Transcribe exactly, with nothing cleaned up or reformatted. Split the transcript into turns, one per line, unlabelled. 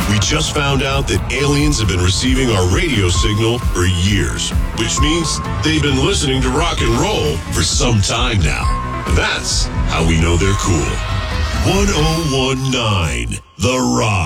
We just found out that aliens have been receiving our radio signal for years, which means they've been listening to rock and roll for some time now. That's how we know they're cool. one oh one nine The Rock.